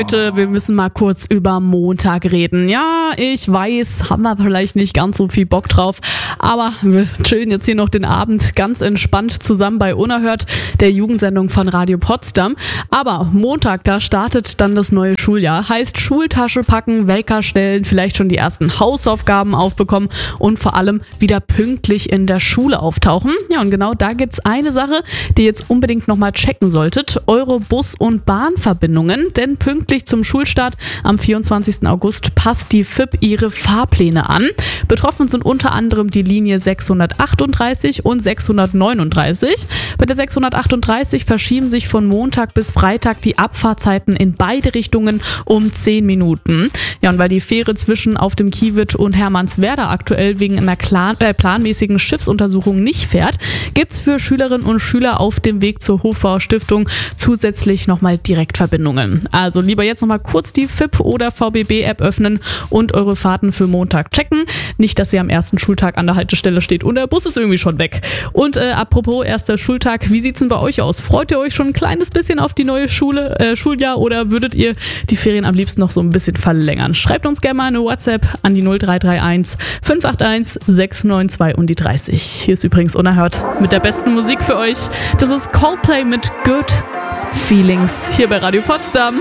Leute, wir müssen mal kurz über Montag reden. Ja, ich weiß, haben wir vielleicht nicht ganz so viel Bock drauf, aber wir chillen jetzt hier noch den Abend ganz entspannt zusammen bei Unerhört, der Jugendsendung von Radio Potsdam. Aber Montag, da startet dann das neue Schuljahr. Heißt Schultasche packen, Wecker stellen, vielleicht schon die ersten Hausaufgaben aufbekommen und vor allem wieder pünktlich in der Schule auftauchen. Ja, und genau da gibt's eine Sache, die ihr jetzt unbedingt nochmal checken solltet. Eure Bus- und Bahnverbindungen, denn pünktlich zum Schulstart am 24. August passt die FIP ihre Fahrpläne an. Betroffen sind unter anderem die Linie 638 und 639. Bei der 638 verschieben sich von Montag bis Freitag die Abfahrtzeiten in beide Richtungen um 10 Minuten. Ja, und weil die Fähre zwischen auf dem Kiewit und Hermannswerda aktuell wegen einer planmäßigen Schiffsuntersuchung nicht fährt, gibt's für Schülerinnen und Schüler auf dem Weg zur Hofbaustiftung zusätzlich nochmal Direktverbindungen. Also lieber jetzt nochmal kurz die FIP oder VBB-App öffnen und eure Fahrten für Montag checken. Nicht, dass ihr am ersten Schultag an der Haltestelle steht und der Bus ist irgendwie schon weg. Und apropos erster Schultag, wie sieht's denn bei euch aus? Freut ihr euch schon ein kleines bisschen auf die neue Schuljahr oder würdet ihr die Ferien am liebsten noch so ein bisschen verlängern? Schreibt uns gerne mal eine WhatsApp an die 0331 581 692 und die 30. Hier ist übrigens Unerhört mit der besten Musik für euch. Das ist Coldplay mit Good Feelings hier bei Radio Potsdam.